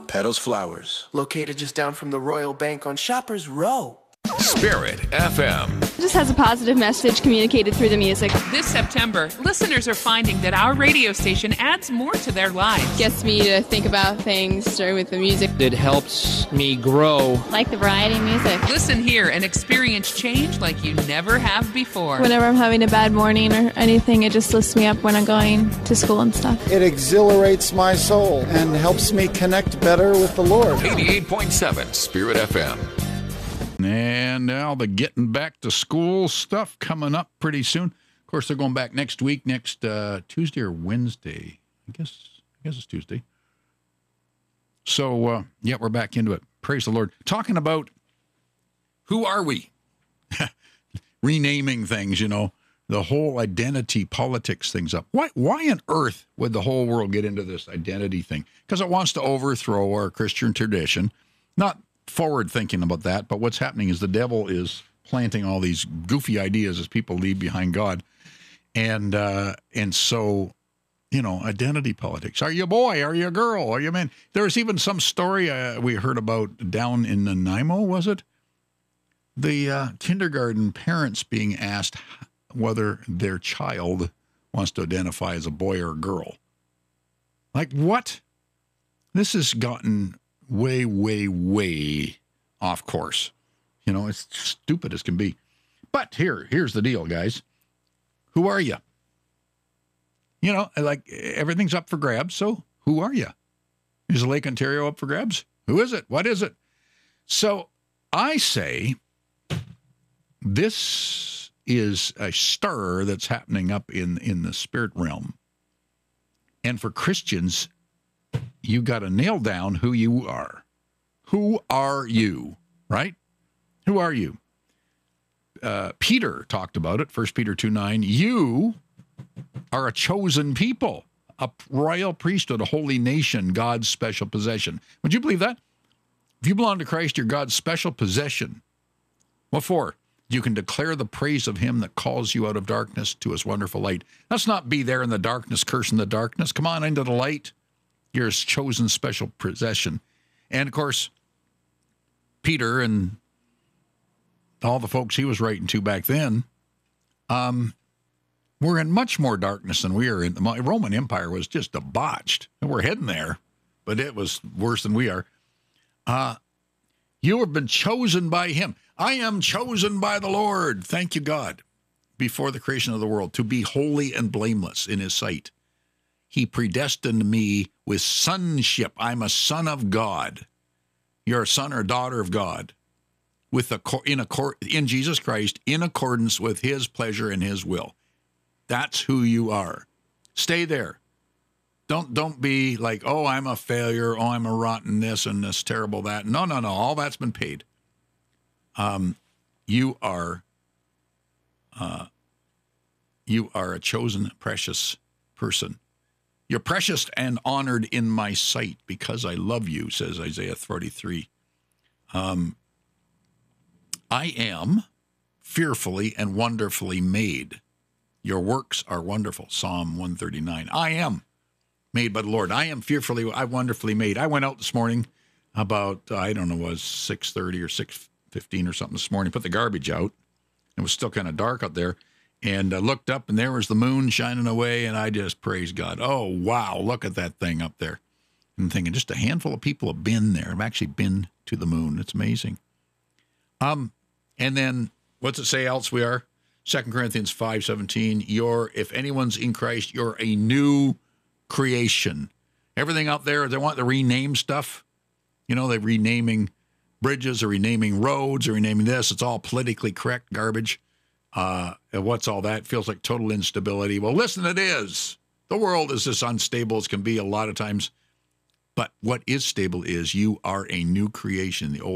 Petals Flowers, located just down from the Royal Bank on Shoppers Row. Spirit FM. It just has a positive message communicated through the music. This September, listeners are finding that our radio station adds more to their lives. Gets me to think about things starting with the music. It helps me grow. Like the variety of music. Listen here and experience change like you never have before. Whenever I'm having a bad morning or anything, it just lifts me up when I'm going to school and stuff. It exhilarates my soul and helps me connect better with the Lord. 88.7 Spirit FM. And now the getting back to school stuff coming up pretty soon. Of course, they're going back next week, next Tuesday or Wednesday. I guess it's Tuesday. So, yeah, we're back into it. Praise the Lord. Talking about who are we? Renaming things, the whole identity politics things up. Why on earth would the whole world get into this identity thing? Because it wants to overthrow our Christian tradition. Not forward thinking about that, but what's happening is the devil is planting all these goofy ideas as people leave behind God, and so identity politics. Are you a boy? Are you a girl? Are you a man? There's even some story we heard about down in Nanaimo, was it? The kindergarten parents being asked whether their child wants to identify as a boy or a girl. Like what? This has gotten way, way, way off course. It's stupid as can be. But here's the deal, guys. Who are you? Like everything's up for grabs, so who are you? Is Lake Ontario up for grabs? Who is it? What is it? So I say this is a stir that's happening up in the spirit realm. And for Christians, you got to nail down who you are. Who are you, right? Who are you? Peter talked about it, 1 Peter 2:9. You are a chosen people, a royal priesthood, a holy nation, God's special possession. Would you believe that? If you belong to Christ, you're God's special possession. What for? You can declare the praise of him that calls you out of darkness to his wonderful light. Let's not be there in the darkness, cursing the darkness. Come on into the light. You're his chosen special possession. And, of course, Peter and all the folks he was writing to back then were in much more darkness than we are. The Roman Empire was just debauched. And we're heading there, but it was worse than we are. You have been chosen by him. I am chosen by the Lord, thank you, God, before the creation of the world, to be holy and blameless in his sight. He predestined me with sonship. I'm a son of God. You're a son or daughter of God in Jesus Christ, in accordance with his pleasure and his will. That's who you are. Stay there. Don't be like, oh, I'm a failure. Oh, I'm a rotten this and this terrible that. No. All that's been paid. You are a chosen, precious person. You're precious and honored in my sight because I love you, says Isaiah 43. I am fearfully and wonderfully made. Your works are wonderful, Psalm 139. I am made by the Lord. I am I'm wonderfully made. I went out this morning about, it was 6:30 or 6:15 or something this morning, put the garbage out. It was still kind of dark out there. And I looked up, and there was the moon shining away, and I just praised God. Oh, wow, look at that thing up there. And I'm thinking, just a handful of people have been there. Have actually been to the moon. It's amazing. And then, what's it say else we are? 2 Corinthians 5:17, if anyone's in Christ, you're a new creation. Everything out there, they want to rename stuff. They're renaming bridges, they're renaming roads, they're renaming this. It's all politically correct garbage. And what's all that? Feels like total instability. Well, listen, it is. The world is as unstable as can be a lot of times. But what is stable is you are a new creation. The old